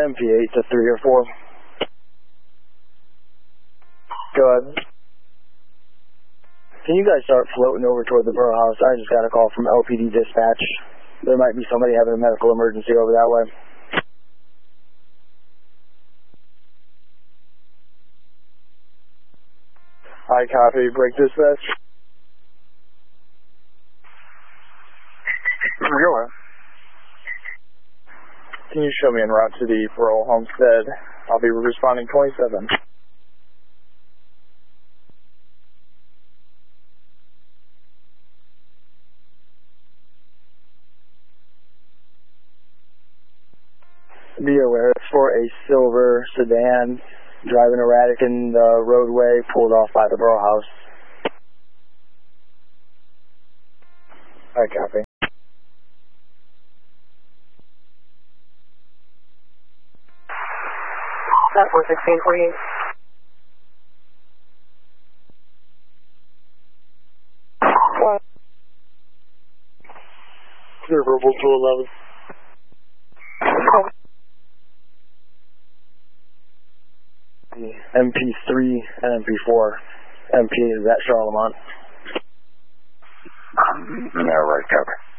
MP8 to 3 or 4. Go ahead. Can you guys start floating over toward the Borough House? I just got a call from LPD dispatch. There might be somebody having a medical emergency over that way. I copy. Break dispatch. Go ahead. Can you show me en route to the Borough Homestead? I'll be responding 27. Be aware, it's for a silver sedan driving erratic in the roadway, pulled off by the Borough House. I copy. That was 1648. What? Clear verbal to 11. MP3 and MP4. MP is at Charlemont. Yeah, right, cover.